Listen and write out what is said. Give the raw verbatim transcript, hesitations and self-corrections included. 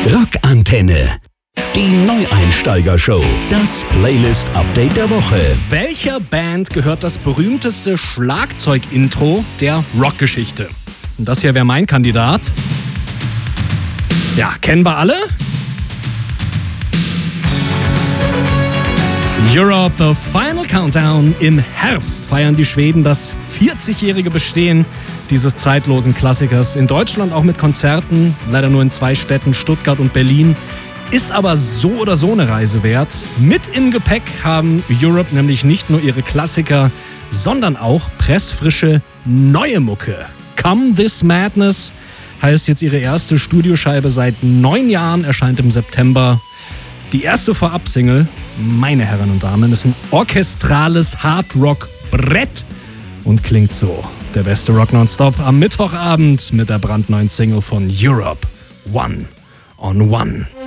Rockantenne. Die Neueinsteiger-Show. Das Playlist-Update der Woche. Welcher Band gehört das berühmteste Schlagzeug-Intro der Rockgeschichte? Und das hier wäre mein Kandidat. Ja, kennen wir alle? Europe, The Final Countdown. Im Herbst feiern die Schweden das vierzigjährige Bestehen dieses zeitlosen Klassikers. In Deutschland auch mit Konzerten, leider nur in zwei Städten, Stuttgart und Berlin. Ist aber so oder so eine Reise wert. Mit im Gepäck haben Europe nämlich nicht nur ihre Klassiker, sondern auch pressfrische neue Mucke. Come This Madness heißt jetzt ihre erste Studioscheibe seit neun Jahren, erscheint im September. Die erste Vorab-Single, meine Herren und Damen, ist ein orchestrales Hard-Rock-Brett und klingt so. Der beste Rock nonstop am Mittwochabend mit der brandneuen Single von Europe, One on One.